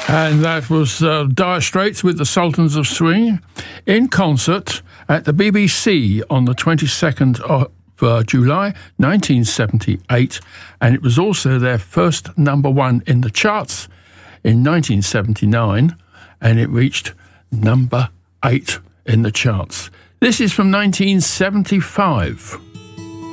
And that was Dire Straits with the Sultans of Swing in concert at the BBC on the 22nd of July 1978, and it was also their first number one in the charts in 1979, and it reached number 8 in the charts. This is from 1975.